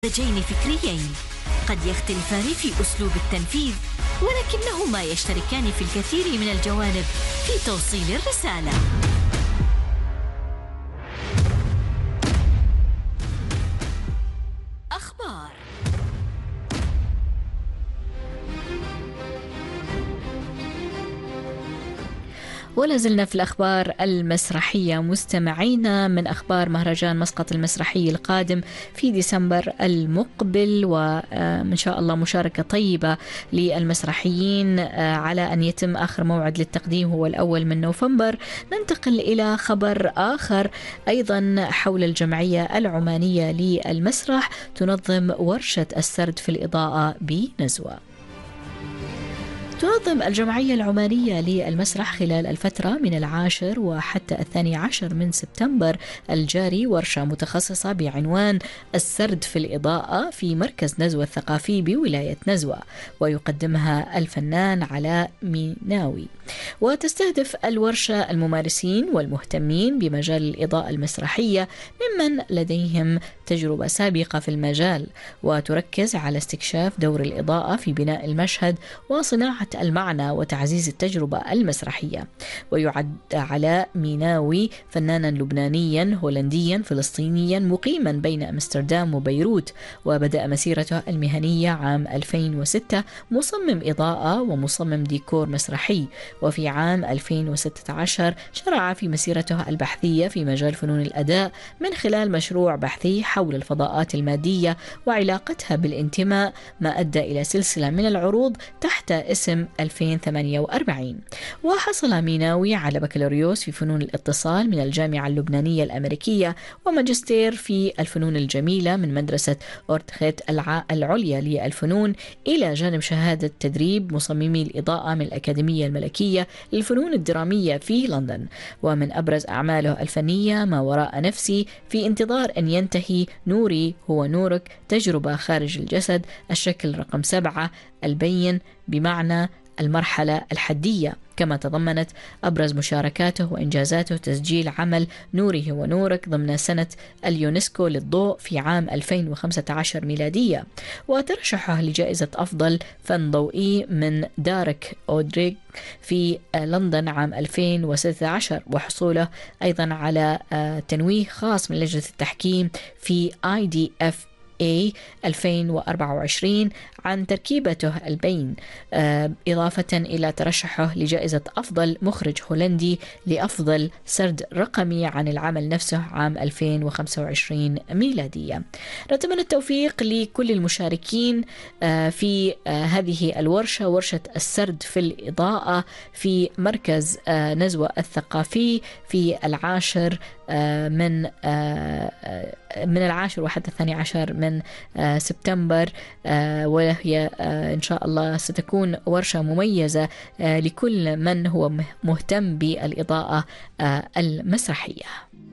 نموذجين فكريين قد يختلفان في أسلوب التنفيذ، ولكنهما يشتركان في الكثير من الجوانب في توصيل الرسالة. أخبار. ولا زلنا في الأخبار المسرحية مستمعينا، من أخبار مهرجان مسقط المسرحي القادم في ديسمبر المقبل، وإن شاء الله مشاركة طيبة للمسرحيين على أن يتم آخر موعد للتقديم هو 1 من نوفمبر. ننتقل إلى خبر آخر أيضا حول الجمعية العمانية للمسرح، تنظم ورشة السرد في الإضاءة بنزوة. تنظم الجمعية العمانية للمسرح خلال الفترة من 10 وحتى 12 من سبتمبر الجاري ورشة متخصصة بعنوان السرد في الإضاءة في مركز نزوة الثقافي بولاية نزوة، ويقدمها الفنان علاء ميناوي. وتستهدف الورشة الممارسين والمهتمين بمجال الإضاءة المسرحية ممن لديهم تجربة سابقة في المجال، وتركز على استكشاف دور الإضاءة في بناء المشهد وصناعة المعنى وتعزيز التجربة المسرحية. ويعد علاء ميناوي فنانا لبنانيا هولنديا فلسطينيا مقيما بين أمستردام وبيروت، وبدأ مسيرته المهنية عام 2006 مصمم إضاءة ومصمم ديكور مسرحي، وفي عام 2016 شرع في مسيرته البحثية في مجال فنون الأداء من خلال مشروع بحثي حول الفضاءات المادية وعلاقتها بالانتماء، ما أدى إلى سلسلة من العروض تحت اسم 2048. وحصل ميناوي على بكالوريوس في فنون الاتصال من الجامعة اللبنانية الأمريكية، وماجستير في الفنون الجميلة من مدرسة أورتخيت العليا للفنون، إلى جانب شهادة تدريب مصممي الإضاءة من الأكاديمية الملكية للفنون الدرامية في لندن. ومن أبرز أعماله الفنية ما وراء نفسي، في انتظار أن ينتهي، نوري هو نورك، تجربة خارج الجسد، الشكل رقم 7، البين، بمعنى المرحلة الحدية. كما تضمنت أبرز مشاركاته وإنجازاته تسجيل عمل نوري هو نورك ضمن سنة اليونسكو للضوء في عام 2015 ميلادية، وترشحه لجائزة أفضل فن ضوئي من دارك أودريغ في لندن عام 2016، وحصوله أيضا على تنويه خاص من لجنة التحكيم في IDFA 2024 عن تركيبته البين، إضافة إلى ترشحه لجائزة أفضل مخرج هولندي لأفضل سرد رقمي عن العمل نفسه عام 2025 ميلادية. نتمنى التوفيق لكل المشاركين في هذه الورشة، ورشة السرد في الإضاءة في مركز نزوة الثقافي في 10 من 10 وحتى 12 من سبتمبر، وهي إن شاء الله ستكون ورشة مميزة لكل من هو مهتم بالإضاءة المسرحية.